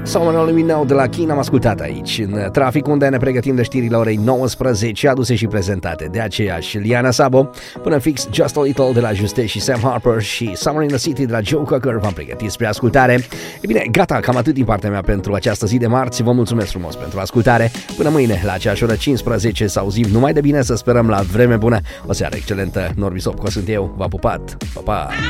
Someone Only We Know de la Kin am ascultat aici în trafic, unde ne pregătim de știrile orei 19, aduse și prezentate de aceeași Liana Sabo. Până fix Just a Little de la Juste și Sam Harper și Summer in the City de la Joe Cocker v-am pregătit spre ascultare. E bine, gata, cam atât din partea mea pentru această zi de marți. Vă mulțumesc frumos pentru ascultare. Până mâine la aceeași oră 15 să auzim numai de bine, să sperăm la vreme bună. O seară excelentă. Norbi Sopco sunt eu, v-am pupat. Pa, pa!